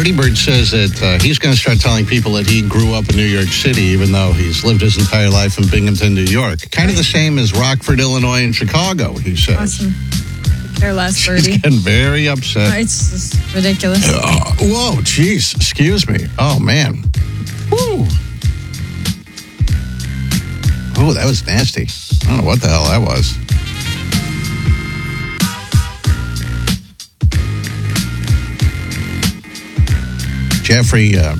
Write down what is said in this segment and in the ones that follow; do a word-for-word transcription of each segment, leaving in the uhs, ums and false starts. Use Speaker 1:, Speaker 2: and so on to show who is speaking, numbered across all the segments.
Speaker 1: Dirty Bird says that uh, he's going to start telling people that he grew up in New York City, even though he's lived his entire life in Binghamton, New York. Kind of the same as Rockford, Illinois, and Chicago, he says.
Speaker 2: Awesome. Care less, Birdie.
Speaker 1: He's getting very upset.
Speaker 2: Oh, it's just ridiculous.
Speaker 1: Uh, whoa, jeez. Excuse me. Oh, man. Woo. Oh, that was nasty. I don't know what the hell that was. Jeffrey, uh,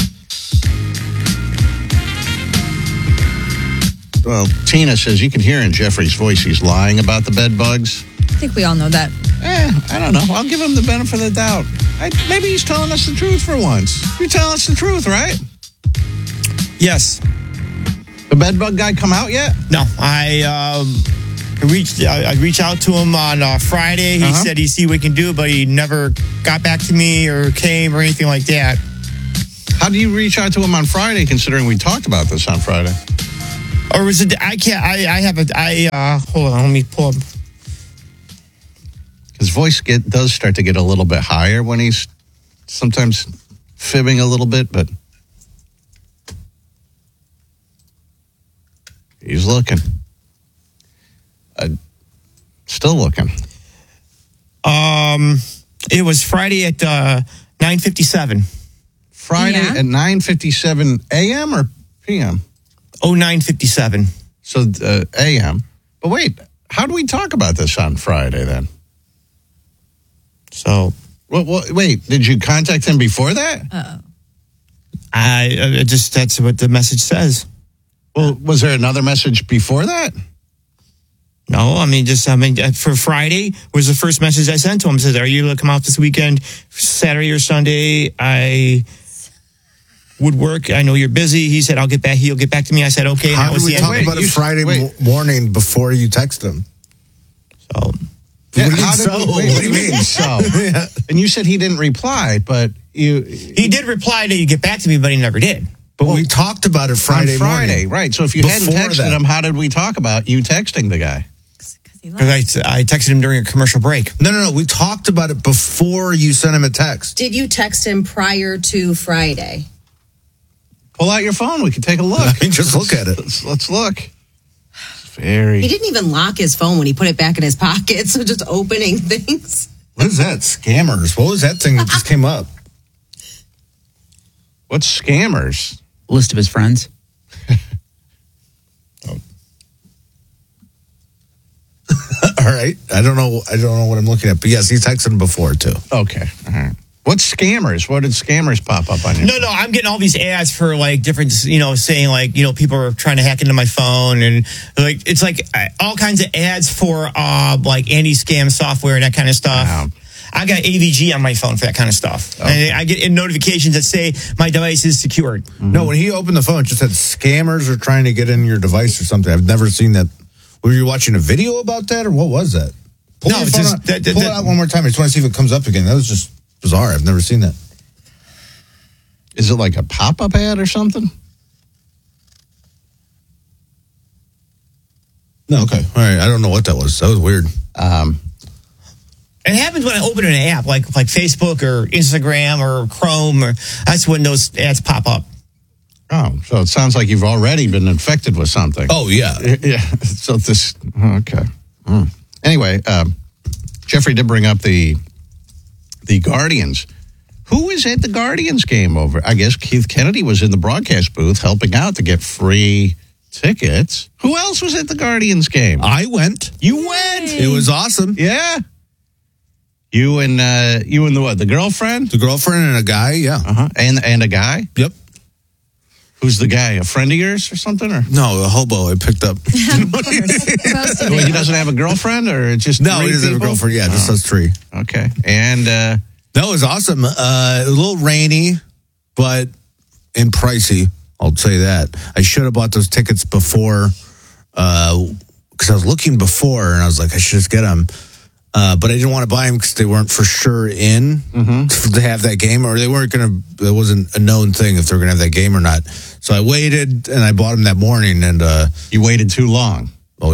Speaker 1: well, Tina says you can hear in Jeffrey's voice he's lying about the bed bugs.
Speaker 2: I think we all know that.
Speaker 1: Eh, I don't know. I'll give him the benefit of the doubt. I, maybe he's telling us the truth for once. You're telling us the truth, right?
Speaker 3: Yes.
Speaker 1: The bed bug guy come out yet?
Speaker 3: No, I um, reached. I, I reached out to him on uh, Friday. He
Speaker 1: Uh-huh.
Speaker 3: said he'd see what he can do, but he never got back to me or came or anything like that.
Speaker 1: How do you reach out to him on Friday, considering we talked about this on Friday?
Speaker 3: Or was it? I can't. I, I have a. I uh, hold on. Let me pull up.
Speaker 1: His voice get, does start to get a little bit higher when he's sometimes fibbing a little bit, but he's looking. Uh, still looking.
Speaker 3: Um, it was Friday at uh, nine fifty-seven.
Speaker 1: Friday
Speaker 2: Yeah.
Speaker 1: at nine fifty-seven a.m. or p.m.?
Speaker 3: Oh, nine fifty-seven.
Speaker 1: So uh, a m. But wait, how do we talk about this on Friday then?
Speaker 3: So
Speaker 1: Well, well, wait, did you contact him before that?
Speaker 2: Uh-oh.
Speaker 3: I uh, just that's what the message says.
Speaker 1: Well, was there another message before that?
Speaker 3: No, I mean, just, I mean, uh, for Friday was the first message I sent to him. Said, are you going to come out this weekend, Saturday or Sunday? I would work. I know you're busy. He said, I'll get back. He'll get back to me. I said, okay.
Speaker 4: How
Speaker 3: that was
Speaker 4: did we
Speaker 3: the
Speaker 4: talk
Speaker 3: end.
Speaker 4: about
Speaker 1: you-
Speaker 4: it Friday
Speaker 1: wait.
Speaker 4: mo- morning before you text him?
Speaker 3: So,
Speaker 1: Yeah,
Speaker 4: What do you
Speaker 1: how
Speaker 4: mean
Speaker 1: did
Speaker 4: so?
Speaker 1: we- wait,
Speaker 4: What
Speaker 1: what
Speaker 4: do you mean?
Speaker 1: so?
Speaker 4: Yeah.
Speaker 1: And you said he didn't reply, but you
Speaker 3: he did reply to get back to me, but he never did.
Speaker 4: But we talked about it Friday
Speaker 1: on Friday,
Speaker 4: morning.
Speaker 1: right? So if you hadn't
Speaker 4: Before
Speaker 1: texted
Speaker 4: that.
Speaker 1: him, how did we talk about you texting the guy?
Speaker 3: Because I, I texted him during a commercial break.
Speaker 4: No, no, no. We talked about it before you sent him a text.
Speaker 5: Did you text him prior to Friday?
Speaker 1: Pull out your phone. We can take a look.
Speaker 4: I mean, just look at it.
Speaker 1: Let's, let's look. It's very.
Speaker 5: He didn't even lock his phone when he put it back in his pocket, so just opening things.
Speaker 4: What is that? Scammers. What was that thing that just came up?
Speaker 1: What's scammers?
Speaker 6: List of his friends.
Speaker 4: All right. I don't know. I don't know what I'm looking at. But yes, he's texted him before too.
Speaker 1: Okay. All right. What's scammers? What did scammers pop up on you?
Speaker 3: No, no, I'm getting all these ads for like different, you know, saying like, you know, people are trying to hack into my phone and like, it's like uh, all kinds of ads for uh, like anti-scam software and that kind of stuff.
Speaker 1: Wow.
Speaker 3: I got A V G on my phone for that kind of stuff.
Speaker 1: Okay.
Speaker 3: And I get notifications that say my device is secured.
Speaker 4: No, when he opened the phone, it just said scammers are trying to get in your device or something. I've never seen that. Were you watching a video about that or what was that? Pull,
Speaker 3: No,
Speaker 4: your
Speaker 3: it's
Speaker 4: phone
Speaker 3: just
Speaker 4: out-
Speaker 3: that- that-
Speaker 4: pull it
Speaker 3: that-
Speaker 4: out one more time. I just want to see if it comes up again. That was just bizarre. I've never seen that.
Speaker 1: Is it like a pop-up ad or something?
Speaker 4: No, okay. All right. I don't know what that was. That was weird.
Speaker 1: Um,
Speaker 3: It happens when I open an app like like Facebook or Instagram or Chrome, or that's when those ads pop up.
Speaker 1: oh, so it sounds like you've already been infected with something.
Speaker 4: Oh, yeah.
Speaker 1: Yeah. So this, okay. Hmm. Anyway, um, Jeffrey did bring up the the Guardians. Who was at the Guardians game over? I guess Keith Kennedy was in the broadcast booth helping out to get free tickets. Who else was at the Guardians game?
Speaker 4: I went.
Speaker 1: You went.
Speaker 4: It was awesome.
Speaker 1: Yeah. You and uh, you and the what? The girlfriend?
Speaker 4: The girlfriend and a guy, yeah.
Speaker 1: Uh-huh. And and a guy?
Speaker 4: Yep.
Speaker 1: Who's the guy? A friend of yours or something? Or
Speaker 4: No, a hobo I picked up.
Speaker 2: Of course. Supposed to
Speaker 1: Well, he
Speaker 2: be.
Speaker 1: doesn't have a girlfriend, or it's just
Speaker 4: No,
Speaker 1: three
Speaker 4: he doesn't have a
Speaker 1: people?
Speaker 4: girlfriend. Yeah, just
Speaker 1: Oh,
Speaker 4: us three.
Speaker 1: okay. And uh,
Speaker 4: That was awesome. Uh, a little rainy, but and pricey. I'll say that. I should have bought those tickets before, because I was looking before, and I was like, I should just get them. Uh, but I didn't want to buy them because they weren't for sure in to have that game, or they weren't going to. It wasn't a known thing if they were going to have that game or not. So I waited, and I bought them that morning. And uh,
Speaker 1: you waited too long.
Speaker 4: oh yeah,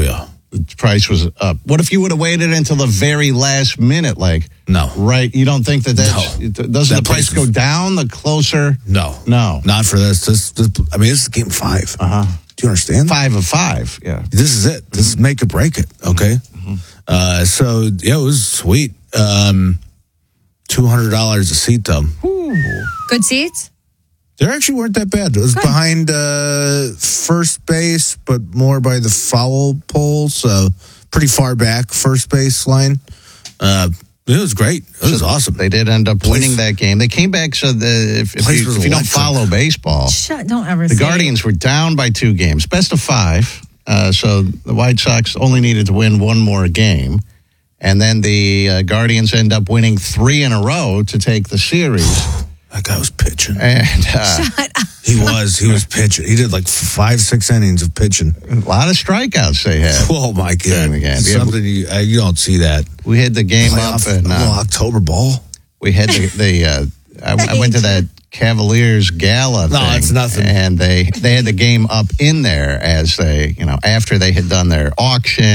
Speaker 1: the price was up. What if you would have waited until the very last minute? Like,
Speaker 4: No.
Speaker 1: right? You don't think that that's,
Speaker 4: No.
Speaker 1: doesn't
Speaker 4: That
Speaker 1: the price
Speaker 4: price
Speaker 1: go
Speaker 4: was-
Speaker 1: down the closer?
Speaker 4: No.
Speaker 1: No.
Speaker 4: Not for this. This, this I mean, this is game five.
Speaker 1: Uh-huh.
Speaker 4: Do you understand?
Speaker 1: Five of five. Yeah.
Speaker 4: This is it. This is make or break it. Okay. Uh, so yeah, it was sweet. Um, two hundred dollars a seat though.
Speaker 2: Good seats?
Speaker 4: They actually weren't that bad. It was
Speaker 2: Good.
Speaker 4: behind uh, first base, but more by the foul pole, so pretty far back first base line. Uh, it was great. It was awesome.
Speaker 1: They did end up
Speaker 4: Place-
Speaker 1: winning that game. They came back so the, if, if,
Speaker 4: Place
Speaker 1: you,
Speaker 4: was
Speaker 1: if you don't
Speaker 4: electric.
Speaker 1: follow baseball,
Speaker 2: Shut, don't ever
Speaker 1: the
Speaker 2: say
Speaker 1: Guardians were down by two games, best of five. Uh, so the White Sox only needed to win one more game. And then the uh, Guardians end up winning three in a row to take the series.
Speaker 4: That guy was pitching.
Speaker 1: And uh,
Speaker 4: He was. He was pitching. He did like five, six innings of pitching.
Speaker 1: a lot of strikeouts they had.
Speaker 4: Oh my god!
Speaker 1: Yeah, yeah.
Speaker 4: Something you, uh, you don't see that.
Speaker 1: We had the game up,
Speaker 4: Playoff,
Speaker 1: and
Speaker 4: a little
Speaker 1: uh,
Speaker 4: October ball.
Speaker 1: we had the. the uh, I, I went to that Cavaliers gala.
Speaker 4: No,
Speaker 1: thing,
Speaker 4: it's nothing.
Speaker 1: And they they had the game up in there as they, you know, after they had done their auction.